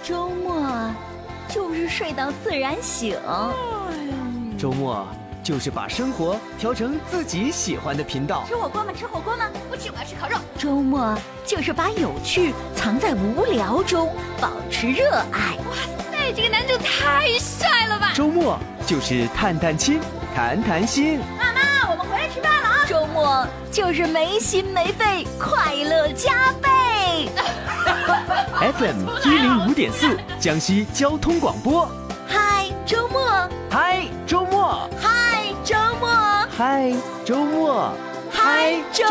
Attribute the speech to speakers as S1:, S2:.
S1: 周末就是睡到自然醒。
S2: 周末就是把生活调成自己喜欢的频道。
S1: 吃火锅吗？吃火锅吗？不吃，我要吃烤肉。周末就是把有趣藏在无聊中，保持热爱。
S3: 哇塞，这个男主太帅了吧！
S2: 周末就是探探亲，谈谈心。
S1: 妈妈，我们回来吃饭了啊！周末就是没心没肺，快乐加倍。
S2: FM 105.4，江西交通广播。
S1: 嗨，周末！
S2: 嗨，周末！
S1: 嗨，周末！
S2: 嗨，周末！
S1: 嗨，周末！